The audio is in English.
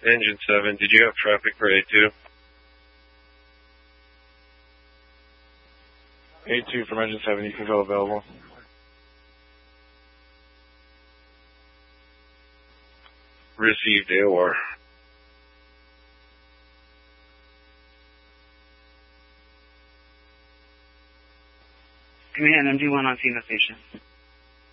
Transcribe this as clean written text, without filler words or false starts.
Engine 7, did you have traffic for A2? A2 from Engine 7, you can go available. Received AOR. Command, MD1 on Phoenix Station.